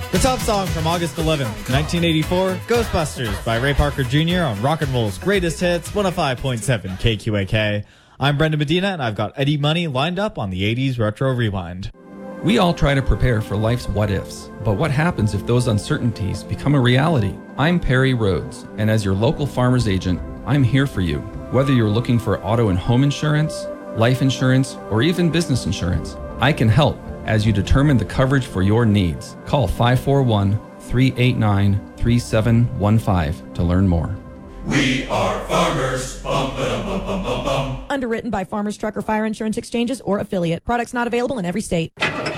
The top song from August 11th, 1984, Ghostbusters by Ray Parker Jr. on Rock and Roll's Greatest Hits, 105.7 KQAK. I'm Brendan Medina, and I've got Eddie Money lined up on the 80s Retro Rewind. We all try to prepare for life's what-ifs, but what happens if those uncertainties become a reality? I'm Perry Rhodes, and as your local farmer's agent, I'm here for you. Whether you're looking for auto and home insurance, life insurance, or even business insurance, I can help as you determine the coverage for your needs. Call 541-389-3715 to learn more. We are farmers. Bum, ba-dum, bum, bum, bum, bum. Underwritten by Farmers Truck or Fire Insurance Exchanges or affiliate. Products not available in every state.